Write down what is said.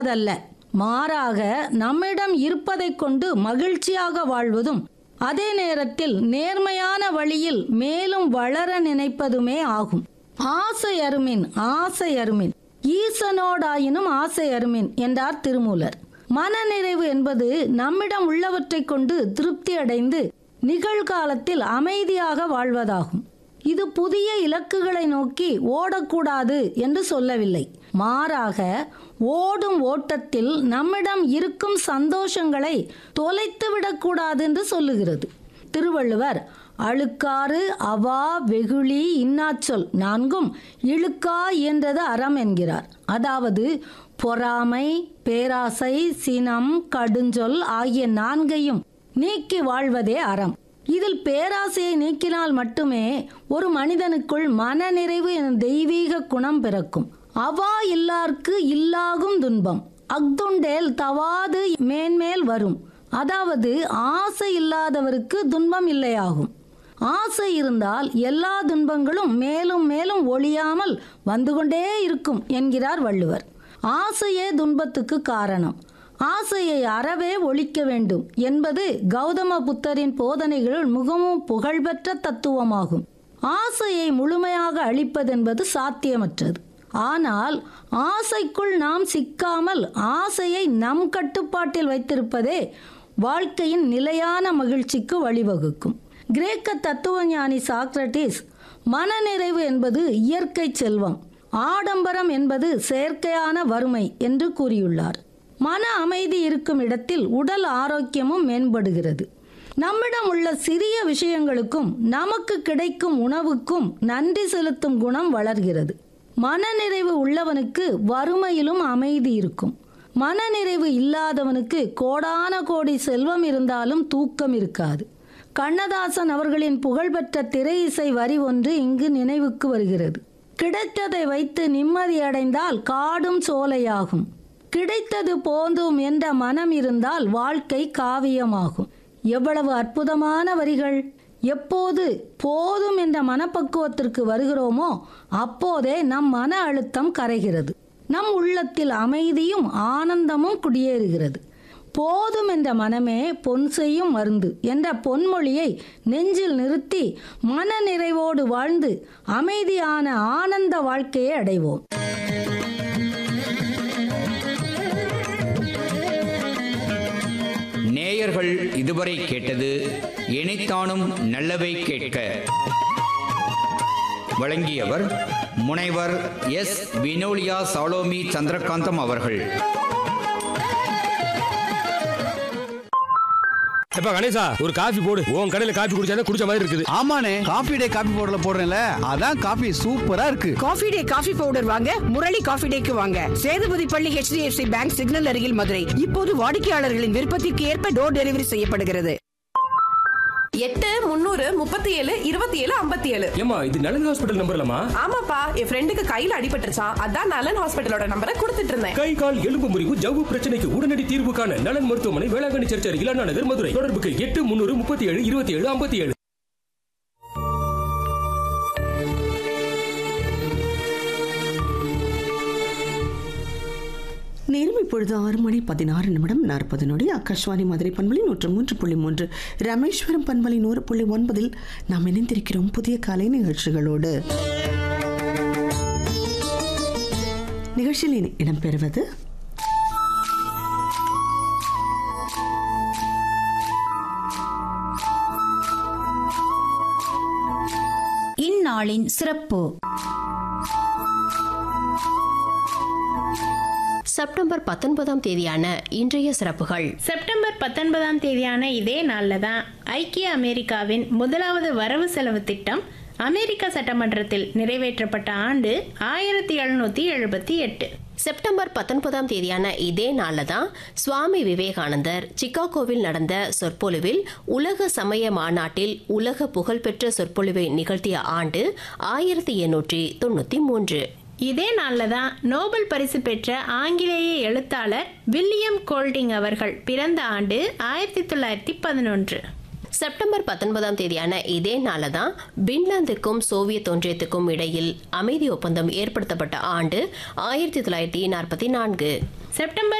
அதல்ல, மாறாக நம்மிடம் இருப்பதைக் கொண்டு மகிழ்ச்சியாக வாழ்வதும் அதே நேரத்தில் நேர்மையான வழியில் மேலும் வளர நினைப்பதுமே ஆகும். ஆசை அருமின், ஆசை அருமின், ஈசனோடாயினும் ஆசை அருமின் என்றார் திருமூலர். மனநிறைவு என்பது நம்மிடம் உள்ளவற்றை கொண்டு திருப்தி அடைந்து நிகழ்காலத்தில் அமைதியாக வாழ்வதாகும். இது புதிய இலக்குகளை நோக்கி ஓடக்கூடாது என்று சொல்லவில்லை. மாறாக ஓடும் ஓட்டத்தில் நம்மிடம் இருக்கும் சந்தோஷங்களை தொலைத்துவிடக்கூடாது என்று சொல்லுகிறது. திருவள்ளுவர் அழுக்காறு அவா வெகுளி இன்னாச்சொல் நான்கும் இழுக்கா இயன்றது அறம் என்கிறார். அதாவது பொறாமை, பேராசை, சினம், கடுஞ்சொல் ஆகிய நான்கையும் நீக்கி வாழ்வதே அறம். இதில் பேராசையை நீக்கினால் மட்டுமே ஒரு மனிதனுக்குள் மனநிறைவு எனும் தெய்வீக குணம் பிறக்கும். அவா இல்லார்க்கு இல்லாகும் துன்பம் அக்துண்டேல் தவாது மேன்மேல் வரும். அதாவது ஆசை இல்லாதவருக்கு துன்பம் இல்லையாகும். ஆசை இருந்தால் எல்லா துன்பங்களும் மேலும் மேலும் ஒழியாமல் வந்து கொண்டே இருக்கும் என்கிறார் வள்ளுவர். ஆசையே துன்பத்துக்கு காரணம். ஆசையை அறவே ஒழிக்க வேண்டும் என்பது கௌதம புத்தரின் போதனைகளில் மிகவும் புகழ்பெற்ற தத்துவமாகும். ஆசையை முழுமையாக அழிப்பதென்பது சாத்தியமற்றது. ஆனால் ஆசைக்குள் நாம் சிக்காமல் ஆசையை நம் கட்டுப்பாட்டில் வைத்திருப்பதே வாழ்க்கையின் நிலையான மகிழ்ச்சிக்கு வழிவகுக்கும். கிரேக்க தத்துவஞானி சாக்ரட்டிஸ் மனநிறைவு என்பது இயற்கை செல்வம், ஆடம்பரம் என்பது செயற்கையான வறுமை என்று கூறியுள்ளார். மன அமைதி இருக்கும் இடத்தில் உடல் ஆரோக்கியமும் மேம்படுகிறது. நம்மிடம் உள்ள சிறிய விஷயங்களுக்கும் நமக்கு கிடைக்கும் உணவுக்கும் நன்றி செலுத்தும் குணம் வளர்கிறது. மனநிறைவு உள்ளவனுக்கு வறுமையிலும் அமைதி இருக்கும். மனநிறைவு இல்லாதவனுக்கு கோடான கோடி செல்வம் இருந்தாலும் தூக்கம் இருக்காது. கண்ணதாசன் அவர்களின் புகழ்பெற்ற திரை இசை வரி ஒன்று இங்கு நினைவுக்கு வருகிறது. கிடைத்ததை வைத்து நிம்மதியடைந்தால் காடும் சோலையாகும், கிடைத்தது போதும் என்ற மனம் இருந்தால் வாழ்க்கை காவியமாகும். எவ்வளவு அற்புதமான வரிகள்! எப்போது போதும் என்ற மனப்பக்குவத்திற்கு வருகிறோமோ அப்போதே நம் மன அழுத்தம் கரைகிறது. நம் உள்ளத்தில் அமைதியும் ஆனந்தமும் குடியேறுகிறது. போதும் என்ற மனமே பொன் செய்யும் மருந்து என்ற பொன்மொழியை நெஞ்சில் நிறுத்தி மன நிறைவோடு வாழ்ந்து அமைதியான ஆனந்த வாழ்க்கையை அடைவோம். நேயர்கள் இதுவரை கேட்டது இணைத்தானும் நல்லவை கேட்க. வழங்கியவர் முனைவர் எஸ். வினோலியா சாலோமி சந்திரகாந்தம் அவர்கள். எப்ப கணேசா, ஒரு காபி போடு. உன் கடையில காபி குடிச்சா குடிச்ச மாதிரி இருக்குது. ஆமாண்ணே, காபி டே காபி பவுடர்ல போடுறேன்ல, அதான் காபி சூப்பரா இருக்கு. காபி டே காபி பவுடர் வாங்க முரளி காபி டேக்கு வாங்க. சேதுபதி பள்ளி HDFC பேங்க் சிக்னல் அருகில் மதுரை. இப்போது வாடிக்கையாளர்களின் விருப்பத்திற்கு ஏற்ப டோர் டெலிவரி செய்யப்படுகிறது. 8-337-27-57. ஏமா, இது நலன் ஹாஸ்பிடல் நம்பர்லமா? ஆமாப்பா, என் ஃப்ரெண்டுக்கு கையில அடிபட்டுருச்சான். அதான் நலன் ஹாஸ்பிடலோட நம்பரை கொடுத்துட்டு இருந்தேன். கை கால் எலும்பு முறிவு ஜவ்வு பிரச்சனைக்கு உடனடி தீர்வு காண நலன் மருத்துவமனை, வேளாங்கண்ணி சர்ச் அருகில் அண்ணா நகர், மதுரை. தொடர்புக்கு 8-337-27-57. நேரம் இப்பொழுது 6:16 ஆகாஷ்வாணி மதுரை பண்பலை 103.3, ராமேஸ்வரம் பண்பலை 100.9 நாம் இணைந்திருக்கிறோம் புதிய காலை நிகழ்ச்சிகளோடு. நிகழ்ச்சியில் இடம்பெறுவது இந்நாளின் சிறப்பு. செப்டம்பர் 19ஆம் தேதியான இன்றைய சிறப்புகள். செப்டம்பர் 19ஆம் தேதியான இதே நாளில் தான் ஐக்கிய அமெரிக்காவின் முதலாவது வரவு செலவு திட்டம் அமெரிக்க சட்டமன்றத்தில் நிறைவேற்றப்பட்ட ஆண்டு 1778. செப்டம்பர் 19ஆம் தேதியான இதே நாளில் தான் சுவாமி விவேகானந்தர் சிகாகோவில் நடந்த சொற்பொழிவில் உலக சமய மாநாட்டில் உலக புகழ்பெற்ற சொற்பொழிவை நிகழ்த்திய ஆண்டு 1893. இதே நாளில் தான் நோபல் பரிசு பெற்ற ஆங்கிலேய எழுத்தாளர் வில்லியம் கோல்டிங் அவர்கள் பிறந்த ஆண்டு 1911. செப்டம்பர் 19ஆம் தேதியான இதே நாளில் தான் பின்லாந்துக்கும் சோவியத் ஒன்றியத்துக்கும் இடையில் அமைதி ஒப்பந்தம் ஏற்படுத்தப்பட்ட ஆண்டு 1944. செப்டம்பர்